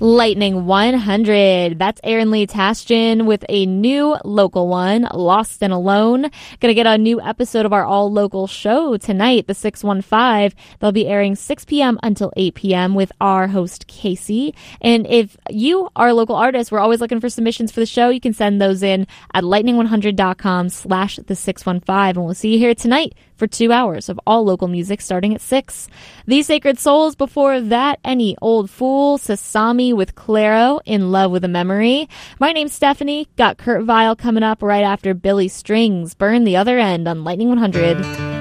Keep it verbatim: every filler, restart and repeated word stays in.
Lightning one hundred. That's Aaron Lee Tasjan with a new local one, Lost and Alone. Gonna get a new episode of our all-local show tonight, the six one five. They'll be airing six p.m. until eight p.m. with our host, Casey. And if you are a local artist, we're always looking for submissions for the show. You can send those in at lightning one hundred dot com slash the six one five. And we'll see you here tonight for two hours of all local music starting at six. These Sacred Souls, before that, Any Old Fool, Sasami with Claro, In Love with a Memory. My name's Stephanie. Got Kurt Vile coming up right after Billy Strings, Burn the Other End on Lightning one hundred.